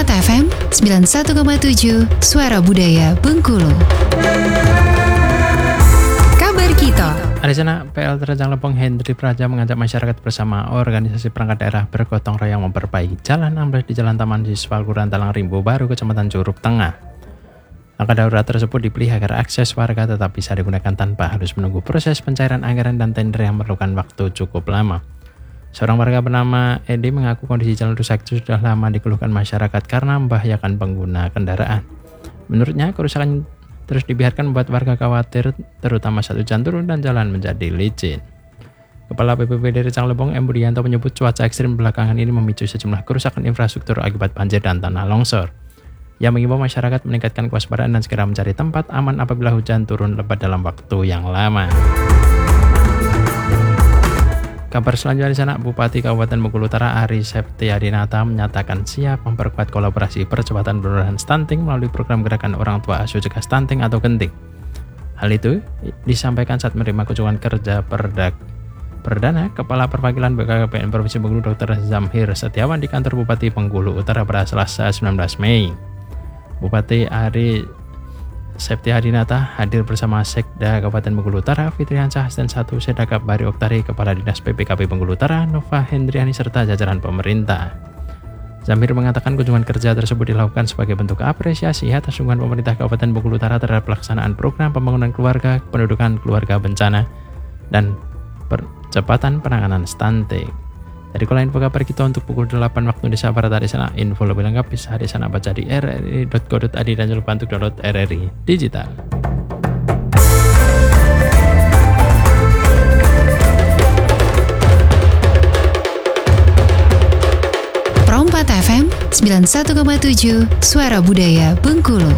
FM 91,7 Suara Budaya Bengkulu. Kabar kita. Arisana PL Terjang Lempeng Hendri Praja mengajak masyarakat bersama organisasi perangkat daerah bergotong royong memperbaiki jalan ambles di Jalan Taman Siswa Kelurahan Talang Rimbo Baru, Kecamatan Curug Tengah. Langkah darurat tersebut dipilih agar akses warga tetap bisa digunakan tanpa harus menunggu proses pencairan anggaran dan tender yang memerlukan waktu cukup lama. Seorang warga bernama Edi mengaku kondisi jalan rusak itu sudah lama dikeluhkan masyarakat karena membahayakan pengguna kendaraan. Menurutnya, kerusakan terus dibiarkan membuat warga khawatir, terutama saat hujan turun dan jalan menjadi licin. Kepala BPBD Rejang Lempeng M. Budianto menyebut cuaca ekstrim belakangan ini memicu sejumlah kerusakan infrastruktur akibat banjir dan tanah longsor. Ia mengimbau masyarakat meningkatkan kewaspadaan dan segera mencari tempat aman apabila hujan turun lebat dalam waktu yang lama. Kabar selanjutnya di sana, Bupati Kabupaten Bengkulu Utara Ari Septiadinata menyatakan siap memperkuat kolaborasi percepatan penurunan stunting melalui program gerakan orang tua asuh cegah stunting atau genting. Hal itu disampaikan saat menerima kunjungan kerja Perdana Kepala Perwakilan BKKBN Provinsi Bengkulu Dr. Zamhir Setiawan di kantor Bupati Bengkulu Utara pada Selasa 19 Mei. Bupati Ari Septiadinata hadir bersama Sekda Kabupaten Bengkulu Utara Fitriansyah dan satu Sedakap Bari Oktari, Kepala Dinas PPKP Bengkulu Utara Nova Hendriani serta jajaran pemerintah. Zamir mengatakan kunjungan kerja tersebut dilakukan sebagai bentuk apresiasi atas dukungan pemerintah Kabupaten Bengkulu Utara terhadap pelaksanaan program pembangunan keluarga, pendudukan keluarga bencana, dan percepatan penanganan stunting. Dari kola info kabar kita untuk pukul 8 waktu Indonesia Barat di sana. Info lebih lengkap bisa di sana baca di rri.go.id dan jangan lupa untuk download RRI Digital. Pro 4 FM 91,7 Suara Budaya Bengkulu.